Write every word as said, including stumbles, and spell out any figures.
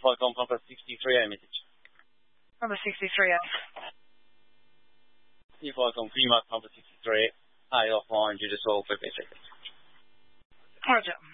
flight on Papa sixty-three A message. Papa sixty-three A. New flight on Prima Papa sixty-three A offline due to solve for basic. Roger.